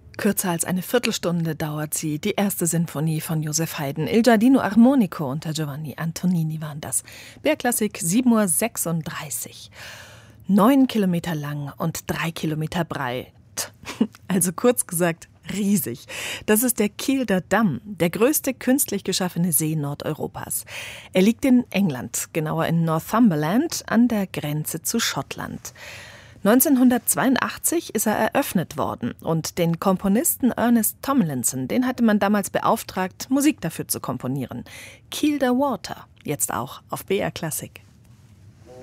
Kürzer als eine Viertelstunde dauert sie, die erste Sinfonie von Joseph Haydn. Il Giardino Armonico unter Giovanni Antonini waren das. BR-Klassik 7:36 Uhr. 9 Kilometer lang und 3 Kilometer breit. Also kurz gesagt, riesig. Das ist der Kielder Damm, der größte künstlich geschaffene See Nordeuropas. Er liegt in England, genauer in Northumberland, an der Grenze zu Schottland. 1982 ist er eröffnet worden und den Komponisten Ernest Tomlinson, den hatte man damals beauftragt, Musik dafür zu komponieren. Kielder Water, jetzt auch auf BR Klassik.